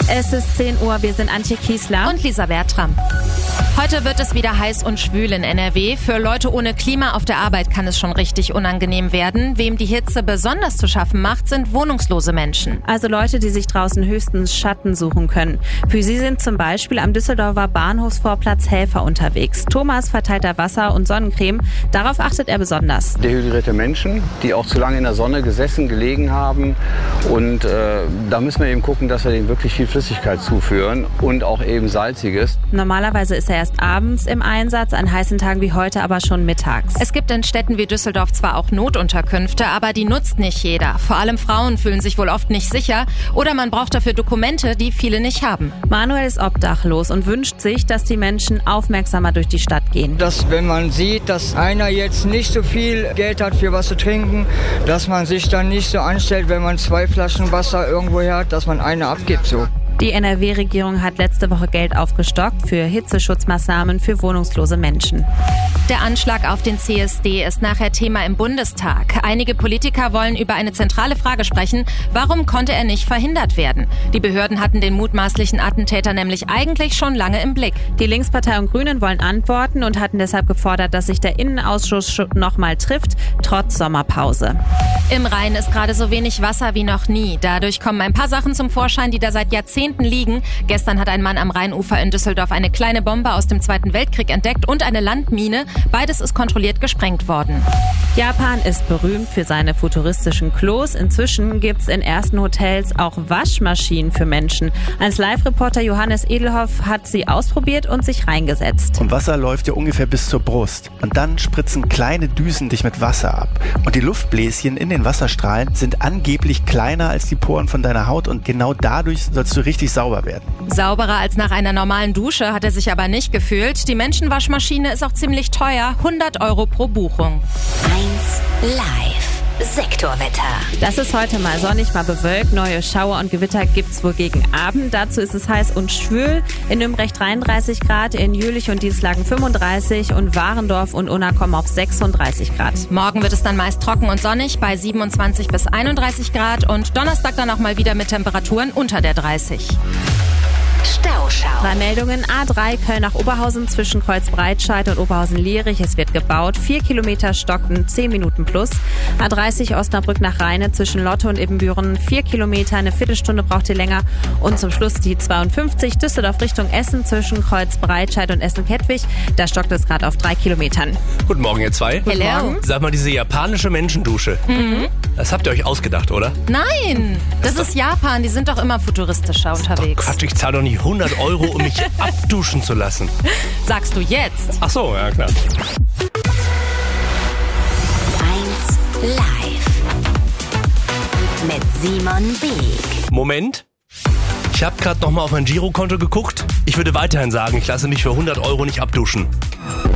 Es ist 10 Uhr, wir sind Antje Kiesler und Lisa Bertram. Heute wird es wieder heiß und schwül in NRW. Für Leute ohne Klima auf der Arbeit kann es schon richtig unangenehm werden. Wem die Hitze besonders zu schaffen macht, sind wohnungslose Menschen. Also Leute, die sich draußen höchstens Schatten suchen können. Für sie sind zum Beispiel am Düsseldorfer Bahnhofsvorplatz Helfer unterwegs. Thomas verteilt da Wasser und Sonnencreme. Darauf achtet er besonders. Dehydrierte Menschen, die auch zu lange in der Sonne gesessen, gelegen haben. Und da müssen wir eben gucken, dass wir denen wirklich viel Flüssigkeit zuführen und auch eben Salziges. Normalerweise ist er erst abends im Einsatz, an heißen Tagen wie heute aber schon mittags. Es gibt in Städten wie Düsseldorf zwar auch Notunterkünfte, aber die nutzt nicht jeder. Vor allem Frauen fühlen sich wohl oft nicht sicher oder man braucht dafür Dokumente, die viele nicht haben. Manuel ist obdachlos und wünscht sich, dass die Menschen aufmerksamer durch die Stadt gehen. Dass, wenn man sieht, dass einer jetzt nicht so viel Geld hat für was zu trinken, dass man sich dann nicht so anstellt, wenn man 2 Flaschen Wasser irgendwo hat, dass man eine abgibt so. Die NRW-Regierung hat letzte Woche Geld aufgestockt für Hitzeschutzmaßnahmen für wohnungslose Menschen. Der Anschlag auf den CSD ist nachher Thema im Bundestag. Einige Politiker wollen über eine zentrale Frage sprechen. Warum konnte er nicht verhindert werden? Die Behörden hatten den mutmaßlichen Attentäter nämlich eigentlich schon lange im Blick. Die Linkspartei und Grünen wollen antworten und hatten deshalb gefordert, dass sich der Innenausschuss nochmal trifft, trotz Sommerpause. Im Rhein ist gerade so wenig Wasser wie noch nie. Dadurch kommen ein paar Sachen zum Vorschein, die da seit Jahrzehnten liegen. Gestern hat ein Mann am Rheinufer in Düsseldorf eine kleine Bombe aus dem Zweiten Weltkrieg entdeckt und eine Landmine. Beides ist kontrolliert gesprengt worden. Japan ist berühmt für seine futuristischen Klos. Inzwischen gibt es in ersten Hotels auch Waschmaschinen für Menschen. Als Live-Reporter Johannes Edelhoff hat sie ausprobiert und sich reingesetzt. Und Wasser läuft ja ungefähr bis zur Brust. Und dann spritzen kleine Düsen dich mit Wasser ab. Und die Luftbläschen in den Wasserstrahlen sind angeblich kleiner als die Poren von deiner Haut. Und genau dadurch sollst du richtig sauber werden. Sauberer als nach einer normalen Dusche hat er sich aber nicht gefühlt. Die Menschenwaschmaschine ist auch ziemlich teuer. 100 € pro Buchung. 1 Live. Sektorwetter. Das ist heute mal sonnig, mal bewölkt. Neue Schauer und Gewitter gibt's wohl gegen Abend. Dazu ist es heiß und schwül. In Nürnberg 33 Grad, in Jülich und Dienstlagen 35 und Warendorf und Unna kommen auf 36 Grad. Morgen wird es dann meist trocken und sonnig bei 27 bis 31 Grad und Donnerstag dann auch mal wieder mit Temperaturen unter der 30. Stauschau. 3 Meldungen. A3 Köln nach Oberhausen zwischen Kreuzbreitscheid und Oberhausen-Lierich. Es wird gebaut. 4 Kilometer stocken, 10 Minuten plus. A30 Osnabrück nach Rheine zwischen Lotte und Ibbenbüren. 4 Kilometer, eine Viertelstunde braucht ihr länger. Und zum Schluss die 52 Düsseldorf Richtung Essen zwischen Kreuzbreitscheid und Essen-Kettwig. Da stockt es gerade auf 3 Kilometern. Guten Morgen, ihr zwei. Hello. Sag mal, diese japanische Menschendusche. Das habt ihr euch ausgedacht, oder? Nein, das ist Japan. Die sind doch immer futuristischer unterwegs. Quatsch, ich zahle doch nicht 100 €, um mich abduschen zu lassen. Sagst du jetzt? Ach so, ja klar. 1 Live. Mit Simon Beek. Moment. Ich habe gerade noch mal auf mein Girokonto geguckt. Ich würde weiterhin sagen, ich lasse mich für 100 € nicht abduschen.